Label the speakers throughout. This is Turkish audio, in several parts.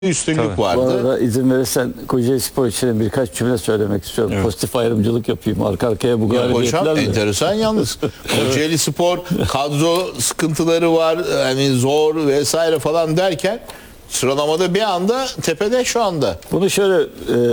Speaker 1: üstünlük
Speaker 2: Bu
Speaker 1: vardı.
Speaker 2: arada izin verirsen Kocaelispor için birkaç cümle söylemek istiyorum.
Speaker 3: Evet.
Speaker 2: Pozitif ayrımcılık yapayım. Arka arkaya bu
Speaker 1: Ya hocam
Speaker 2: galibiyetlerle.
Speaker 1: enteresan yalnız. Kocaelispor kadro sıkıntıları var. Yani zor vesaire falan derken sıralamada bir anda tepede şu anda.
Speaker 2: Bunu şöyle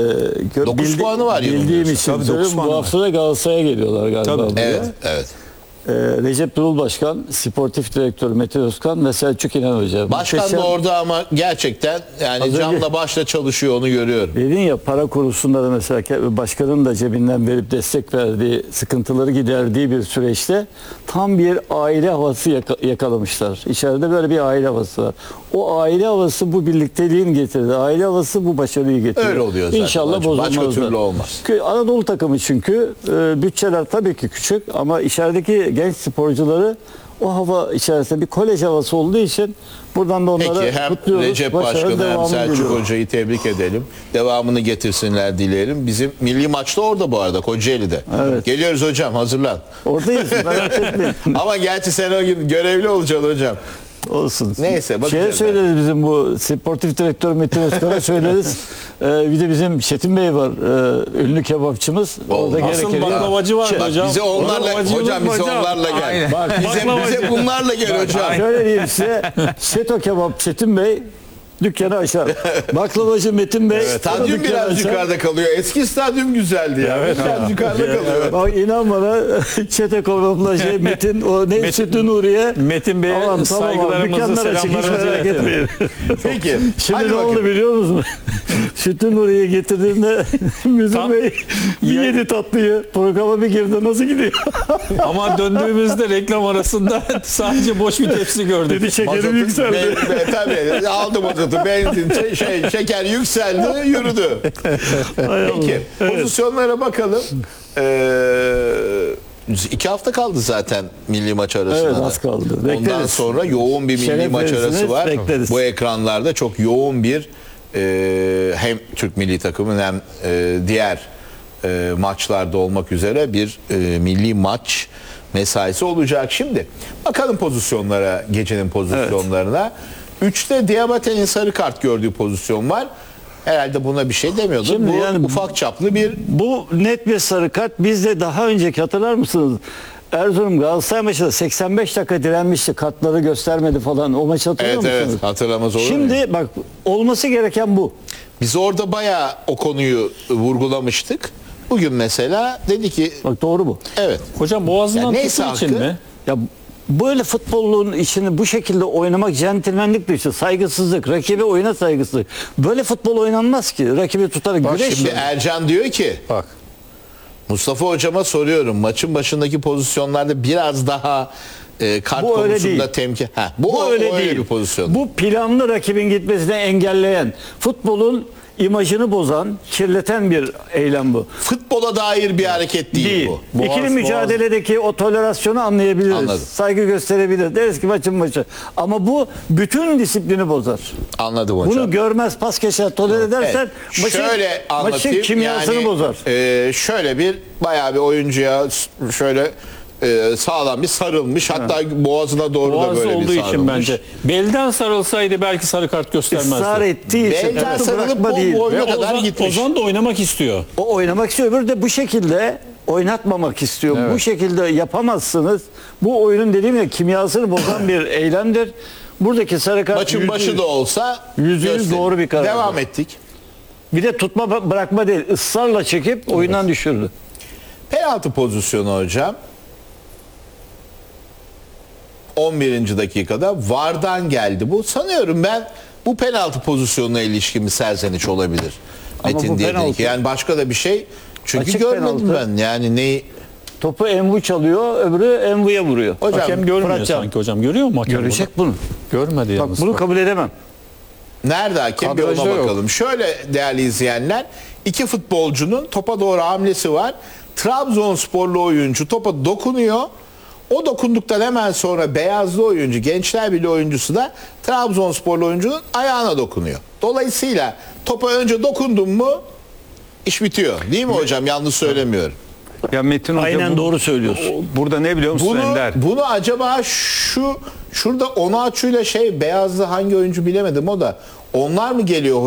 Speaker 1: 9 puanı var
Speaker 2: bildiğim
Speaker 1: yanılmıyorsam.
Speaker 2: için
Speaker 3: Tabii,
Speaker 2: söylüyorum.
Speaker 3: 9 puanı
Speaker 2: Bu
Speaker 3: var.
Speaker 2: hafta da Galatasaray'a geliyorlar galiba.
Speaker 3: Tabii.
Speaker 2: buraya.
Speaker 1: Evet, evet.
Speaker 2: Recep Durul Başkan, Sportif Direktör Metin Özkan ve Selçuk İnan Hoca.
Speaker 1: Başkan
Speaker 2: Muhteşem-
Speaker 1: da orada ama gerçekten yani
Speaker 2: Az önce-
Speaker 1: canla başla çalışıyor, onu görüyorum.
Speaker 2: Dedin ya, para konusunda da mesela başkanın da cebinden verip destek verdiği, sıkıntıları giderdiği bir süreçte tam bir aile havası yakalamışlar. İçeride böyle bir aile havası var. O aile havası bu birlikteliğin getirdi. Aile havası bu başarıyı getirdi.
Speaker 1: Öyle oluyor zaten
Speaker 2: İnşallah
Speaker 1: hocam.
Speaker 2: bozulmaz.
Speaker 1: Başka türlü olmaz.
Speaker 2: Anadolu takımı çünkü bütçeler tabii ki küçük ama içerideki genç sporcuları o hava içerisinde bir kolej havası olduğu için buradan da onlara
Speaker 1: Peki hem
Speaker 2: kutluyoruz.
Speaker 1: Recep
Speaker 2: Başarının
Speaker 1: Başkan'ı hem
Speaker 2: devamını
Speaker 1: Selçuk
Speaker 2: diliyorum.
Speaker 1: Hoca'yı tebrik edelim. Devamını getirsinler dileyelim. Bizim milli maçta orada bu arada, Kocaeli'de.
Speaker 2: Evet.
Speaker 1: Geliyoruz hocam, hazırlan.
Speaker 2: Oradayız, merak etmeyin.
Speaker 1: Ama gerçi sen o gün görevli olacaksın hocam.
Speaker 2: Olsun.
Speaker 1: Neyse, bakacağız.
Speaker 2: Şeye söyleriz, bizim bu sportif direktör Metin Özkan'a söyleriz. Bir de bizim Çetin Bey var, ünlü kebapçımız. Orada
Speaker 3: Asıl
Speaker 2: gerekeni-
Speaker 3: baklavacı var
Speaker 2: Şey,
Speaker 3: hocam.
Speaker 1: Bize onlarla,
Speaker 3: Baklavacı
Speaker 1: hocam bize
Speaker 3: hocam.
Speaker 1: onlarla gel.
Speaker 3: Aynen.
Speaker 2: Bak,
Speaker 1: Bize bunlarla gel hocam.
Speaker 2: Şöyle diyeyim size, Şeto Kebap Çetin Bey dükkanı açar. Baklavacı Metin Bey
Speaker 1: Stadyum
Speaker 2: dükkanı
Speaker 1: biraz
Speaker 2: açar.
Speaker 1: yukarıda kalıyor. Eski stadyum güzeldi ya. Biraz yukarıda kalıyor.
Speaker 2: Bak inan bana, Çeto Kebap'la Metin, o ne Sütü Nuriye.
Speaker 3: Metin Bey'e
Speaker 2: Tamam,
Speaker 3: saygılarımızı,
Speaker 2: dükkanlar açık, hiç
Speaker 3: selamlarımızı
Speaker 2: merak
Speaker 3: iletelim.
Speaker 2: etmeyin.
Speaker 1: Peki.
Speaker 2: Şimdi
Speaker 1: hadi
Speaker 2: ne oldu
Speaker 1: bakın.
Speaker 2: biliyor musun? Sütü Nuriye getirdiğinde Müdür
Speaker 3: Tam-
Speaker 2: Bey bir yedi tatlıyı, programa bir girdi, nasıl gidiyor?
Speaker 3: Ama döndüğümüzde reklam arasında sadece boş bir tepsi gördük.
Speaker 2: Dedi şekerim
Speaker 1: Mazotu-
Speaker 2: yükseldi.
Speaker 1: Tabii aldı mazotu. Benzin, şeker yükseldi, yürüdü. Peki. Pozisyonlara bakalım. 2 hafta kaldı zaten milli maç arasında.
Speaker 2: Evet,
Speaker 1: da.
Speaker 2: az kaldı.
Speaker 1: Ondan
Speaker 2: Bekleriz.
Speaker 1: sonra yoğun bir milli
Speaker 2: Şeref
Speaker 1: maç arası
Speaker 2: verirsiniz,
Speaker 1: var.
Speaker 2: bekleriz.
Speaker 1: Bu ekranlarda çok yoğun bir hem Türk milli takımın hem diğer maçlarda olmak üzere bir milli maç mesaisi olacak. Şimdi bakalım pozisyonlara, gecenin pozisyonlarına. 3'te Diabate'nin sarı kart gördüğü pozisyon var. Herhalde buna bir şey demiyordu.
Speaker 2: Şimdi
Speaker 1: Bu
Speaker 2: yani
Speaker 1: ufak çaplı bir
Speaker 2: Bu net bir sarı kart. Biz de daha önceki, hatırlar mısınız? Erzurum Galatasaray maçında 85 dakika direnmişti. Kartları göstermedi falan. O maçı hatırlıyor
Speaker 1: evet
Speaker 2: musunuz?
Speaker 1: hatırlamaz olur mu?
Speaker 2: Şimdi bak, olması gereken bu.
Speaker 1: Biz orada bayağı o konuyu vurgulamıştık. Bugün mesela dedi ki
Speaker 2: Bak, doğru bu.
Speaker 1: evet.
Speaker 3: Hocam boğazından
Speaker 1: Ya neyse
Speaker 3: tuttuğu için
Speaker 1: hakkı.
Speaker 3: mi?
Speaker 2: Ya böyle futbolun içini bu şekilde oynamak centilmenlik dışı, saygısızlık, rakibe oyuna saygısızlık. Böyle futbol oynanmaz ki. Rakibi tutarak güreş.
Speaker 1: Şimdi Ercan diyor ki
Speaker 3: Bak.
Speaker 1: Mustafa hocama soruyorum, maçın başındaki pozisyonlarda biraz daha kart
Speaker 2: Bu öyle
Speaker 1: konusunda
Speaker 2: değil.
Speaker 1: temkin. Bu
Speaker 2: öyle
Speaker 1: öyle
Speaker 2: değil.
Speaker 1: bir pozisyon.
Speaker 2: Bu planlı rakibin gitmesini engelleyen, futbolun imajını bozan, kirleten bir eylem bu.
Speaker 1: Futbola dair bir hareket değil, bu.
Speaker 2: İkili mücadeledeki o tolerasyonu anlayabiliriz.
Speaker 1: Anladım.
Speaker 2: Saygı gösterebiliriz. Deriz ki maçın maçı. Ama bu bütün disiplini bozar.
Speaker 1: Anladım hocam.
Speaker 2: Bunu görmez, pas geçer, tolere edersen
Speaker 1: Evet.
Speaker 2: maçın,
Speaker 1: Şöyle anlatayım.
Speaker 2: maçın kimyasını
Speaker 1: Yani,
Speaker 2: bozar.
Speaker 1: şöyle bir bayağı bir oyuncuya şöyle sağlam bir sarılmış. Hatta boğazına doğru da
Speaker 3: Boğaz
Speaker 1: böyle
Speaker 3: olduğu
Speaker 1: bir
Speaker 3: için
Speaker 1: sarılmış.
Speaker 3: bence. Belden sarılsaydı belki sarı kart göstermezdi.
Speaker 2: Israr ettiği için
Speaker 1: Belden
Speaker 2: takım
Speaker 1: sarılıp
Speaker 2: bırakma
Speaker 1: bol
Speaker 2: değil.
Speaker 1: boy-
Speaker 3: Ve
Speaker 1: ne kadar gitmiş.
Speaker 3: Ozan da oynamak istiyor.
Speaker 2: O oynamak istiyor. Öbürü de bu şekilde oynatmamak istiyor.
Speaker 3: Evet.
Speaker 2: Bu şekilde yapamazsınız. Bu oyunun dediğim ya kimyasını bozan bir eylemdir. Buradaki sarı kart
Speaker 1: Maçın
Speaker 2: %100
Speaker 1: başı da olsa
Speaker 2: %100
Speaker 1: gösterin.
Speaker 2: doğru bir karar.
Speaker 1: Devam ettik.
Speaker 2: Bir de tutma bırakma değil. Israrla çekip oyundan düşürdü.
Speaker 1: Penaltı pozisyonu hocam. 11. dakikada VAR'dan geldi bu. Sanıyorum ben bu penaltı pozisyonuna ilişkin bir serzeniş olabilir.
Speaker 2: Ama
Speaker 1: Metin
Speaker 2: bu
Speaker 1: diye
Speaker 2: penaltı.
Speaker 1: ki yani başka da bir şey. Çünkü
Speaker 2: Açık
Speaker 1: görmedim
Speaker 2: penaltı.
Speaker 1: ben. Yani neyi?
Speaker 2: Topu Envu çalıyor, öbürü Envu'ya vuruyor.
Speaker 1: Hocam,
Speaker 3: Hakem görmüyor
Speaker 2: Fıratcan.
Speaker 3: sanki hocam. Görüyor mu hakem
Speaker 2: Görecek
Speaker 3: bunu?
Speaker 2: bunu.
Speaker 3: Görmedi
Speaker 2: Bak,
Speaker 3: yalnız.
Speaker 2: bunu kabul edemem.
Speaker 1: Nerede hakem? Bir ona
Speaker 3: Kadrajda yok.
Speaker 1: bakalım. Şöyle değerli izleyenler. 2 futbolcunun topa doğru hamlesi var. Trabzonsporlu oyuncu topa dokunuyor. O dokunduktan hemen sonra beyazlı oyuncu, Gençler Birliği oyuncusu da Trabzonsporlu oyuncunun ayağına dokunuyor. Dolayısıyla topa önce dokundun mu iş bitiyor. Değil mi hocam? Yanlış söylemiyorum.
Speaker 4: Ya Metin Hoca
Speaker 2: Aynen doğru söylüyorsun.
Speaker 4: Burada ne biliyor musun Ender?
Speaker 1: Bunu acaba şurada Onaçu'yla beyazlı hangi oyuncu bilemedim, o da Onlar mı geliyor